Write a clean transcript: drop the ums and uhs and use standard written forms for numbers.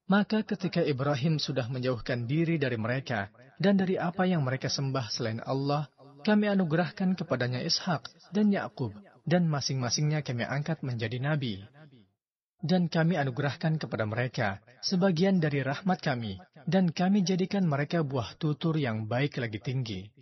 Maka ketika Ibrahim sudah menjauhkan diri dari mereka dan dari apa yang mereka sembah selain Allah, kami anugerahkan kepadanya Ishak dan Yakub, dan masing-masingnya kami angkat menjadi nabi. Dan kami anugerahkan kepada mereka sebagian dari rahmat kami, dan kami jadikan mereka buah tutur yang baik lagi tinggi.